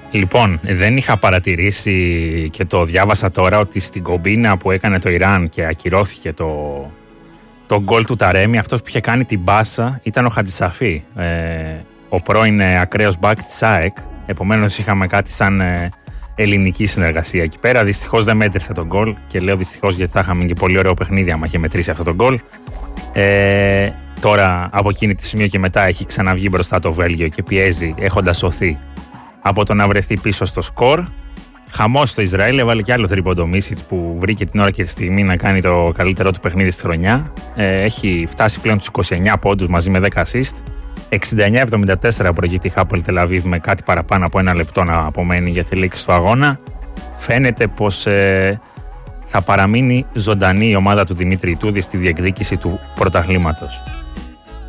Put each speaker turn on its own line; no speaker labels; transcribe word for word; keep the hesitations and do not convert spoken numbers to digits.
Λοιπόν, δεν είχα παρατηρήσει και το διάβασα τώρα ότι στην κομπίνα που έκανε το Ιράν και ακυρώθηκε το, το γκολ του Ταρέμι, αυτός που είχε κάνει την μπάσα ήταν ο Χατζησαφή, ε, ο πρώην ακραίος μπακ της ΑΕΚ. Επομένως είχαμε κάτι σαν ε, ελληνική συνεργασία εκεί πέρα. Δυστυχώς δεν μέτρησε τον γκολ και λέω δυστυχώς γιατί θα είχαμε και πολύ ωραίο παιχνίδι άμα είχε μετρήσει αυτό τον γκολ. Ε, τώρα από εκείνη τη σημείο και μετά έχει ξαναβγεί μπροστά το Βέλγιο και πιέζει έχοντας σωθεί από το να βρεθεί πίσω στο σκορ. Χαμός στο Ισραήλ, έβαλε και άλλο τρίποντο Μίσιτς που βρήκε την ώρα και τη στιγμή να κάνει το καλύτερό του παιχνίδι στη χρονιά. Ε, έχει φτάσει πλέον τους είκοσι εννέα πόντους μαζί με δέκα assist. εξήντα εννέα εβδομήντα τέσσερα προηγείται η Χάπολ Τελαβίβ με κάτι παραπάνω από ένα λεπτό να απομένει για τη λήξη του αγώνα. Φαίνεται πως ε, θα παραμείνει ζωντανή η ομάδα του Δημήτρη Ιτούδη στη διεκδίκηση του πρωταθλήματος.